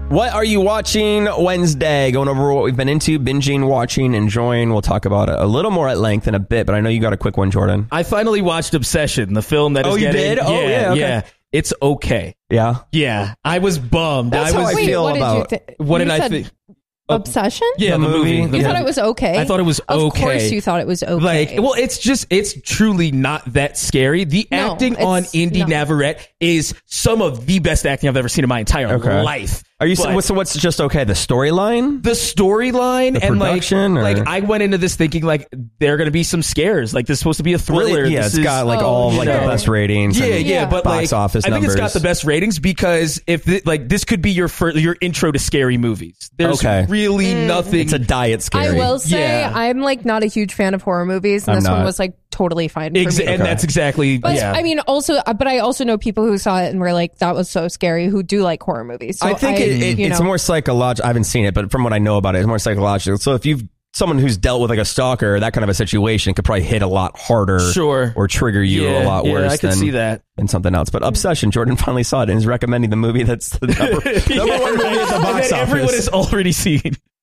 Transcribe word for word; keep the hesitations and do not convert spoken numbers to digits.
What are you watching Wednesday? Going over what we've been into, binging, watching, enjoying. We'll talk about it a little more at length in a bit, but I know you got a quick one, Jordan. I finally watched Obsession, the film that oh, is getting... Oh, you did? Yeah, Oh, yeah, okay. yeah. It's okay. Yeah? Yeah. I was bummed. That's I was, how I Wait, feel what about... Did you th- what you did I said think? Obsession? Yeah, The the, movie. movie. You The thought movie. it was okay? I thought it was Of okay. course you thought it was okay. Like, well, it's just, it's truly not that scary. The No, acting it's on Indy not. Navarrete is some of the best acting I've ever seen in my entire Okay. life. Are you But so what's just okay? The storyline? the storyline The and like, production, or- like I went into this thinking like there are going to be some scares. Like this is supposed to be a Well, thriller. it- yeah, This it's is- got like Oh, all you like know. the best ratings. Yeah, and yeah, but box like office I think numbers. it's got the best ratings because if it, like this could be your first, your intro to scary movies. There's Okay. really nothing. It's a diet scary. I will say Yeah. I'm like not a huge fan of horror movies, and I'm this not. one was like totally fine for Exa- me. and that's exactly But yeah. I mean, also, uh, but I also know people who saw it and were like, "That was so scary." Who do like horror movies? So I think it, it, you it's know, more psychological. I haven't seen it, but from what I know about it, it's more psychological. So if you've someone who's dealt with like a stalker, that kind of a situation could probably hit a lot harder, Sure. or trigger you yeah, a lot yeah, worse. I could than, see that. than something else. But Obsession, Jordan finally saw it and is recommending the movie that's the number, number one movie at the And box that everyone office. has already seen.